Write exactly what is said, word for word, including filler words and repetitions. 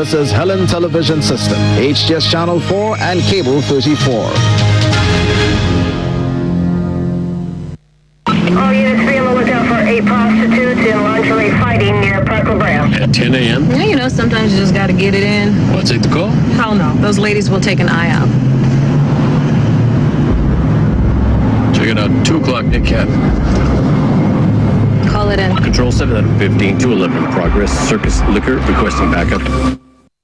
This is Helen Television System, H T S Channel four and Cable thirty-four. All units be on the lookout for eight prostitutes in lingerie fighting near Park La Brea. At ten a.m.? Yeah, you know, sometimes you just got to get it in. Want to take the call? Hell no. Those ladies will take an eye out. Check it out. two o'clock, Nick Cat. Call it in. Control seven fifteen to eleven. Progress. Circus Liquor requesting backup.